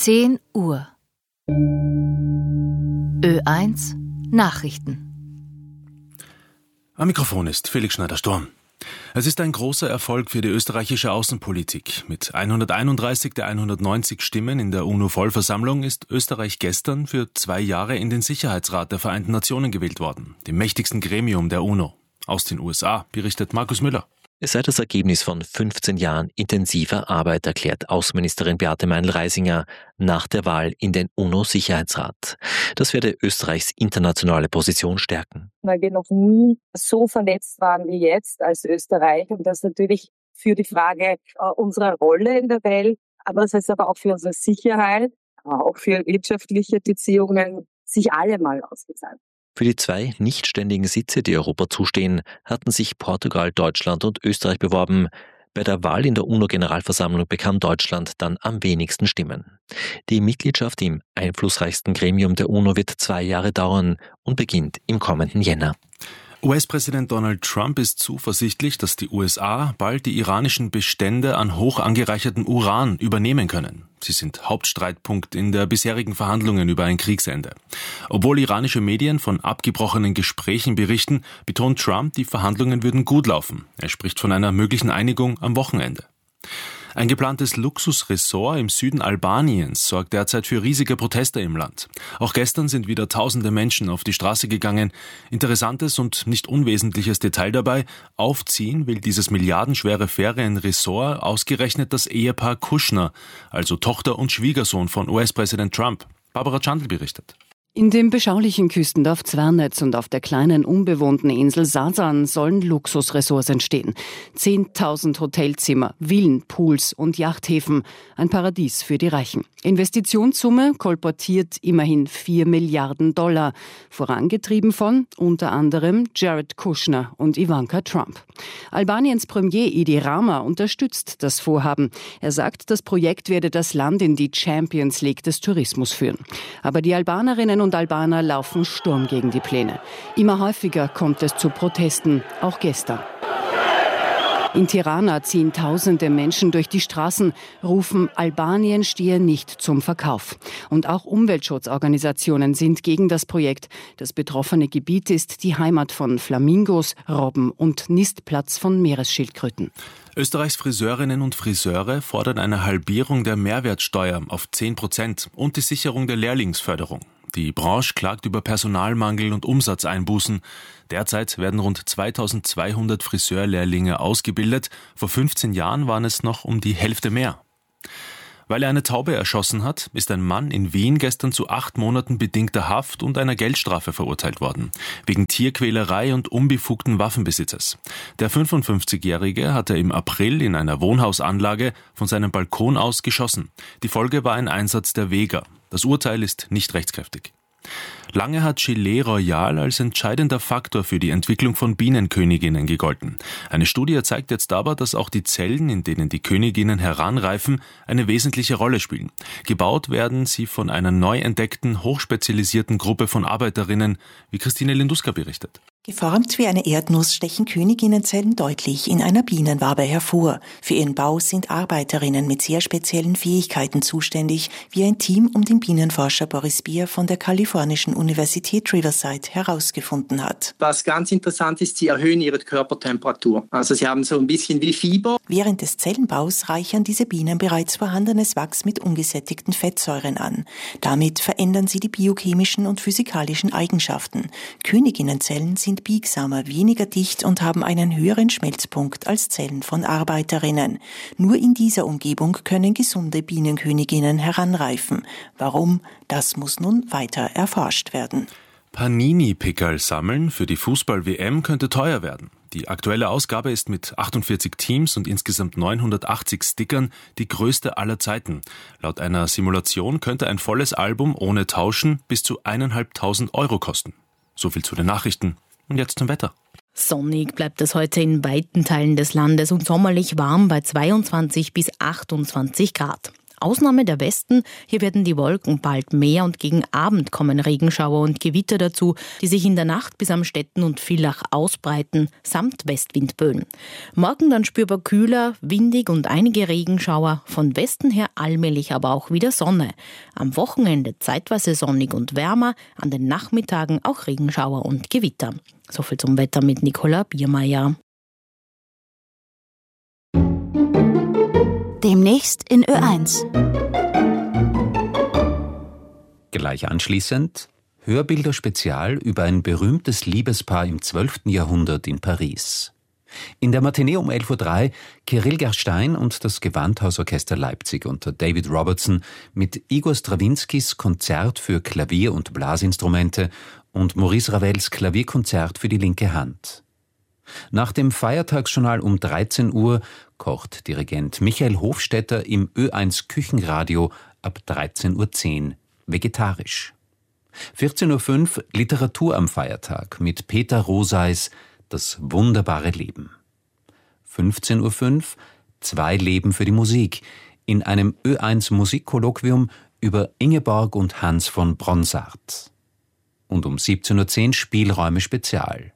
10 Uhr. Ö1 Nachrichten. Am Mikrofon ist Felix Schneider-Sturm. Es ist ein großer Erfolg für die österreichische Außenpolitik. Mit 131 der 190 Stimmen in der UNO-Vollversammlung ist Österreich gestern für 2 Jahre in den Sicherheitsrat der Vereinten Nationen gewählt worden, dem mächtigsten Gremium der UNO. Aus den USA berichtet Markus Müller. Es sei das Ergebnis von 15 Jahren intensiver Arbeit, erklärt Außenministerin Beate Meindl-Reisinger nach der Wahl in den UNO-Sicherheitsrat. Das werde Österreichs internationale Position stärken. Weil wir noch nie so vernetzt waren wie jetzt als Österreich und das natürlich für die Frage unserer Rolle in der Welt, aber das heißt aber auch für unsere Sicherheit, auch für wirtschaftliche Beziehungen, sich alle mal ausgezahlt. Für die 2 nichtständigen Sitze, die Europa zustehen, hatten sich Portugal, Deutschland und Österreich beworben. Bei der Wahl in der UNO-Generalversammlung bekam Deutschland dann am wenigsten Stimmen. Die Mitgliedschaft im einflussreichsten Gremium der UNO wird 2 Jahre dauern und beginnt im kommenden Jänner. US-Präsident Donald Trump ist zuversichtlich, dass die USA bald die iranischen Bestände an hoch angereichertem Uran übernehmen können. Sie sind Hauptstreitpunkt in der bisherigen Verhandlungen über ein Kriegsende. Obwohl iranische Medien von abgebrochenen Gesprächen berichten, betont Trump, die Verhandlungen würden gut laufen. Er spricht von einer möglichen Einigung am Wochenende. Ein geplantes Luxusressort im Süden Albaniens sorgt derzeit für riesige Proteste im Land. Auch gestern sind wieder tausende Menschen auf die Straße gegangen. Interessantes und nicht unwesentliches Detail dabei: Aufziehen will dieses milliardenschwere Ferienressort ausgerechnet das Ehepaar Kushner, also Tochter und Schwiegersohn von US-Präsident Trump. Barbara Chandl berichtet. In dem beschaulichen Küstendorf Zvernetz und auf der kleinen unbewohnten Insel Sasan sollen Luxusressorts entstehen. 10.000 Hotelzimmer, Villen, Pools und Yachthäfen. Ein Paradies für die Reichen. Investitionssumme kolportiert immerhin $4 Milliarden. Vorangetrieben von unter anderem Jared Kushner und Ivanka Trump. Albaniens Premier Edi Rama unterstützt das Vorhaben. Er sagt, das Projekt werde das Land in die Champions League des Tourismus führen. Aber die Albanerinnen und Albaner laufen Sturm gegen die Pläne. Immer häufiger kommt es zu Protesten, auch gestern. In Tirana ziehen tausende Menschen durch die Straßen, rufen, Albanien stehe nicht zum Verkauf. Und auch Umweltschutzorganisationen sind gegen das Projekt. Das betroffene Gebiet ist die Heimat von Flamingos, Robben und Nistplatz von Meeresschildkröten. Österreichs Friseurinnen und Friseure fordern eine Halbierung der Mehrwertsteuer auf 10% und die Sicherung der Lehrlingsförderung. Die Branche klagt über Personalmangel und Umsatzeinbußen. Derzeit werden rund 2200 Friseurlehrlinge ausgebildet. Vor 15 Jahren waren es noch um die Hälfte mehr. Weil er eine Taube erschossen hat, ist ein Mann in Wien gestern zu 8 Monaten bedingter Haft und einer Geldstrafe verurteilt worden. Wegen Tierquälerei und unbefugten Waffenbesitzes. Der 55-Jährige hatte im April in einer Wohnhausanlage von seinem Balkon aus geschossen. Die Folge war ein Einsatz der Weger. Das Urteil ist nicht rechtskräftig. Lange hat Gelee Royal als entscheidender Faktor für die Entwicklung von Bienenköniginnen gegolten. Eine Studie zeigt jetzt aber, dass auch die Zellen, in denen die Königinnen heranreifen, eine wesentliche Rolle spielen. Gebaut werden sie von einer neu entdeckten, hochspezialisierten Gruppe von Arbeiterinnen, wie Christine Linduska berichtet. Geformt wie eine Erdnuss stechen Königinnenzellen deutlich in einer Bienenwabe hervor. Für ihren Bau sind Arbeiterinnen mit sehr speziellen Fähigkeiten zuständig, wie ein Team um den Bienenforscher Boris Beer von der kalifornischen Universität Riverside herausgefunden hat. Was ganz interessant ist, sie erhöhen ihre Körpertemperatur. Also sie haben so ein bisschen wie Fieber. Während des Zellenbaus reichern diese Bienen bereits vorhandenes Wachs mit ungesättigten Fettsäuren an. Damit verändern sie die biochemischen und physikalischen Eigenschaften. Königinnenzellen sind biegsamer, weniger dicht und haben einen höheren Schmelzpunkt als Zellen von Arbeiterinnen. Nur in dieser Umgebung können gesunde Bienenköniginnen heranreifen. Warum? Das muss nun weiter erforscht werden. Panini-Pickerl sammeln für die Fußball-WM könnte teuer werden. Die aktuelle Ausgabe ist mit 48 Teams und insgesamt 980 Stickern die größte aller Zeiten. Laut einer Simulation könnte ein volles Album ohne Tauschen bis zu 1.500 € kosten. So viel zu den Nachrichten. Und jetzt zum Wetter. Sonnig bleibt es heute in weiten Teilen des Landes und sommerlich warm bei 22 bis 28 Grad. Ausnahme der Westen. Hier werden die Wolken bald mehr und gegen Abend kommen Regenschauer und Gewitter dazu, die sich in der Nacht bis am Stetten und Villach ausbreiten, samt Westwindböen. Morgen dann spürbar kühler, windig und einige Regenschauer, von Westen her allmählich aber auch wieder Sonne. Am Wochenende zeitweise sonnig und wärmer, an den Nachmittagen auch Regenschauer und Gewitter. Soviel zum Wetter mit Nicola Biermeier. Demnächst in Ö1. Gleich anschließend Hörbilder-Spezial über ein berühmtes Liebespaar im 12. Jahrhundert in Paris. In der Matinee um 11.03 Uhr Kirill Gerstein und das Gewandhausorchester Leipzig unter David Robertson mit Igor Strawinskys Konzert für Klavier und Blasinstrumente und Maurice Ravels Klavierkonzert für die linke Hand. Nach dem Feiertagsjournal um 13 Uhr kocht Dirigent Michael Hofstetter im Ö1 Küchenradio ab 13.10 Uhr vegetarisch. 14.05 Uhr Literatur am Feiertag mit Peter Roseis Das wunderbare Leben. 15.05 Uhr 2 Leben für die Musik in einem Ö1 Musikkolloquium über Ingeborg und Hans von Bronsart. Und um 17.10 Uhr Spielräume Spezial.